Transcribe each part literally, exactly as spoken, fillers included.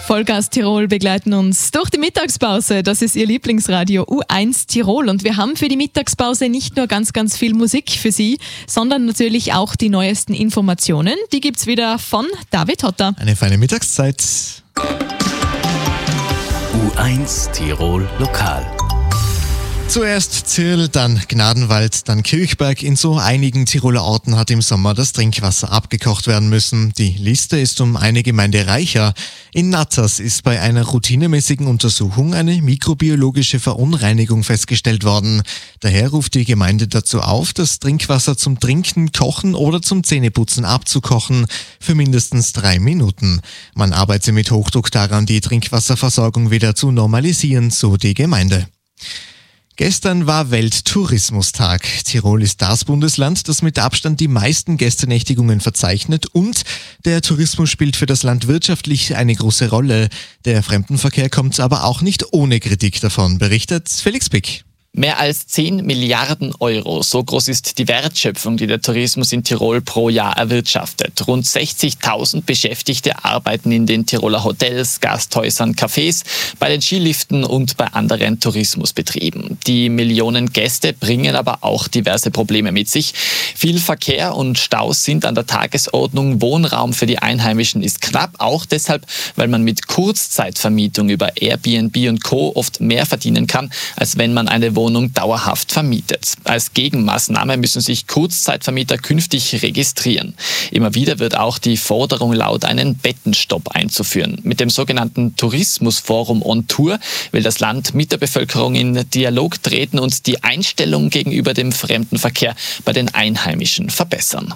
Vollgas Tirol begleiten uns durch die Mittagspause. Das ist Ihr Lieblingsradio U eins Tirol. Und wir haben für die Mittagspause nicht nur ganz, ganz viel Musik für Sie, sondern natürlich auch die neuesten Informationen. Die gibt's wieder von David Hotter. Eine feine Mittagszeit. U eins Tirol Lokal. Zuerst Zirl, dann Gnadenwald, dann Kirchberg. In so einigen Tiroler Orten hat im Sommer das Trinkwasser abgekocht werden müssen. Die Liste ist um eine Gemeinde reicher. In Natters ist bei einer routinemäßigen Untersuchung eine mikrobiologische Verunreinigung festgestellt worden. Daher ruft die Gemeinde dazu auf, das Trinkwasser zum Trinken, Kochen oder zum Zähneputzen abzukochen für mindestens drei Minuten. Man arbeite mit Hochdruck daran, die Trinkwasserversorgung wieder zu normalisieren, so die Gemeinde. Gestern war Welttourismustag. Tirol ist das Bundesland, das mit Abstand die meisten Gästenächtigungen verzeichnet, und der Tourismus spielt für das Land wirtschaftlich eine große Rolle. Der Fremdenverkehr kommt aber auch nicht ohne Kritik davon, berichtet Felix Pick. Mehr als zehn Milliarden Euro, so groß ist die Wertschöpfung, die der Tourismus in Tirol pro Jahr erwirtschaftet. Rund sechzigtausend Beschäftigte arbeiten in den Tiroler Hotels, Gasthäusern, Cafés, bei den Skiliften und bei anderen Tourismusbetrieben. Die Millionen Gäste bringen aber auch diverse Probleme mit sich. Viel Verkehr und Staus sind an der Tagesordnung, Wohnraum für die Einheimischen ist knapp, auch deshalb, weil man mit Kurzzeitvermietung über Airbnb und Co. oft mehr verdienen kann, als wenn man eine Wohnung dauerhaft vermietet. Als Gegenmaßnahme müssen sich Kurzzeitvermieter künftig registrieren. Immer wieder wird auch die Forderung laut, einen Bettenstopp einzuführen. Mit dem sogenannten Tourismusforum on Tour will das Land mit der Bevölkerung in Dialog treten und die Einstellung gegenüber dem Fremdenverkehr bei den Einheimischen verbessern.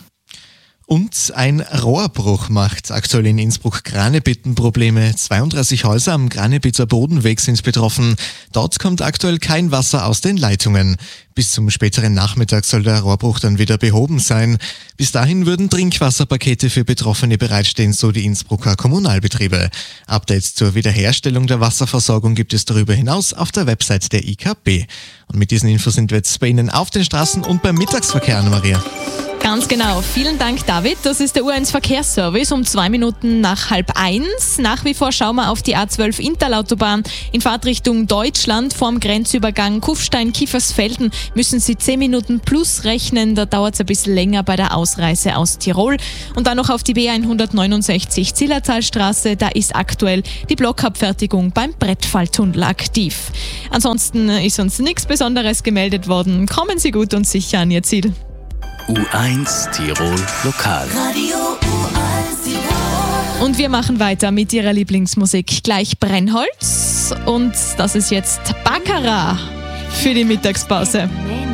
Und ein Rohrbruch macht aktuell in Innsbruck Granebittenprobleme. zweiunddreißig Häuser am Granebiter Bodenweg sind betroffen. Dort kommt aktuell kein Wasser aus den Leitungen. Bis zum späteren Nachmittag soll der Rohrbruch dann wieder behoben sein. Bis dahin würden Trinkwasserpakete für Betroffene bereitstehen, so die Innsbrucker Kommunalbetriebe. Updates zur Wiederherstellung der Wasserversorgung gibt es darüber hinaus auf der Website der I K B. Und mit diesen Infos sind wir jetzt bei Ihnen auf den Straßen und beim Mittagsverkehr, Anna-Maria. Ganz genau. Vielen Dank, David. Das ist der U eins Verkehrsservice um zwei Minuten nach halb eins. Nach wie vor schauen wir auf die A zwölf Interlautobahn. In Fahrtrichtung Deutschland vorm Grenzübergang Kufstein-Kiefersfelden müssen Sie zehn Minuten plus rechnen. Da dauert es ein bisschen länger bei der Ausreise aus Tirol. Und dann noch auf die B hundertneunundsechzig Zillertalstraße. Da ist aktuell die Blockabfertigung beim Brettfalltunnel aktiv. Ansonsten ist uns nichts Besonderes gemeldet worden. Kommen Sie gut und sicher an Ihr Ziel. U eins Tirol Lokal. Radio U eins Tirol. Und wir machen weiter mit Ihrer Lieblingsmusik. Gleich Brennholz. Und das ist jetzt Baccarat für die Mittagspause.